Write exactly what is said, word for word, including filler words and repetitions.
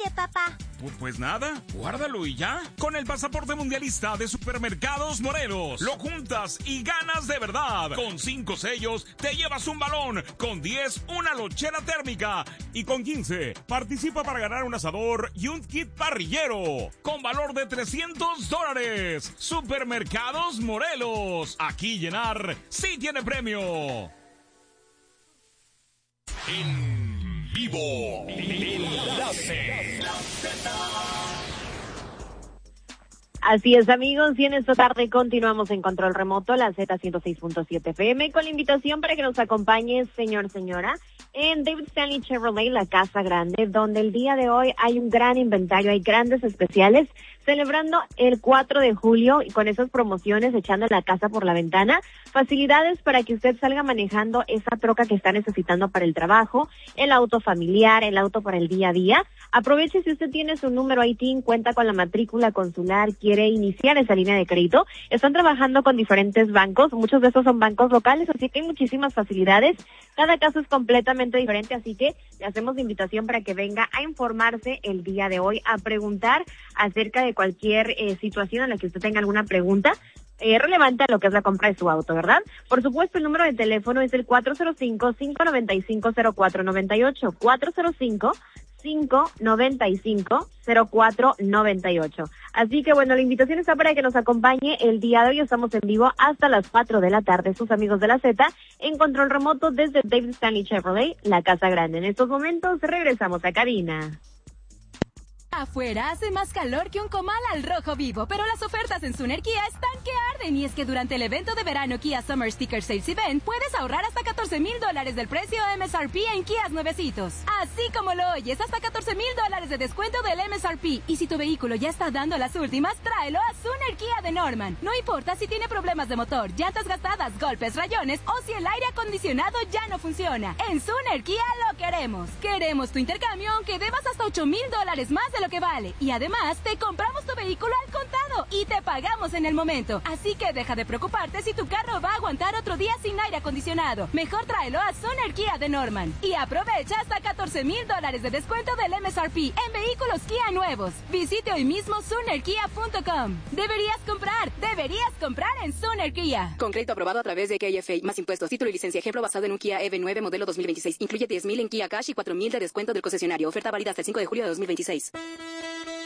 sigue, papá? Pues, pues nada, guárdalo y ya. Con el pasaporte mundialista de Supermercados Morelos, lo juntas y ganas de verdad. Con cinco sellos te llevas un balón, con diez una lonchera térmica y con quince participa para ganar un asador y un kit parrillero con valor de trescientos dólares. Supermercados Morelos, aquí llenar sí tiene premio. En vivo, Enlace. Así es, amigos, y en esta tarde continuamos en Control Remoto, la Z ciento seis punto siete F M, con la invitación para que nos acompañe, señor, señora, en David Stanley Chevrolet, la Casa Grande, donde el día de hoy hay un gran inventario, hay grandes especiales, celebrando el cuatro de julio y con esas promociones echando la casa por la ventana, facilidades para que usted salga manejando esa troca que está necesitando para el trabajo, el auto familiar, el auto para el día a día. Aproveche si usted tiene su número I T I N, cuenta con la matrícula consular, quiere iniciar esa línea de crédito. Están trabajando con diferentes bancos, muchos de esos son bancos locales, así que hay muchísimas facilidades. Cada caso es completamente diferente, así que le hacemos la invitación para que venga a informarse el día de hoy, a preguntar acerca de cualquier eh, situación en la que usted tenga alguna pregunta eh, relevante a lo que es la compra de su auto, ¿verdad? Por supuesto, el número de teléfono es el cuatro cero cinco, cinco nueve cinco, cero cuatro nueve ocho, cuatro cero cinco, cinco nueve cinco, cero cuatro nueve ocho. Así que bueno, la invitación está para que nos acompañe el día de hoy. Estamos en vivo hasta las cuatro de la tarde, sus amigos de la Z, en Control Remoto desde David Stanley Chevrolet, la Casa Grande. En estos momentos regresamos a cabina. Afuera hace más calor que un comal al rojo vivo, pero las ofertas en Suner Kia están que arden, y es que durante el evento de verano Kia Summer Sticker Sales Event puedes ahorrar hasta catorce mil dólares del precio M S R P en Kias nuevecitos. Así como lo oyes, hasta catorce mil dólares de descuento del M S R P, y si tu vehículo ya está dando las últimas, tráelo a Suner Kia de Norman. No importa si tiene problemas de motor, llantas gastadas, golpes, rayones o si el aire acondicionado ya no funciona. En Suner Kia lo queremos. Queremos tu intercambio aunque debas hasta ocho mil dólares más de lo que vale, y además te compramos tu vehículo al contado y te pagamos en el momento. Así que deja de preocuparte si tu carro va a aguantar otro día sin aire acondicionado. Mejor tráelo a Suner Kia de Norman y aprovecha hasta catorce mil dólares de descuento del M S R P en vehículos Kia nuevos. Visite hoy mismo suner kia punto com. Deberías comprar, deberías comprar en Suner Kia. Con crédito aprobado a través de K F A, más impuestos, título y licencia. Ejemplo basado en un Kia E V nueve modelo dos mil veintiséis. Incluye diez mil en Kia Cash y cuatro mil de descuento del concesionario. Oferta válida hasta el cinco de julio de dos mil veintiséis.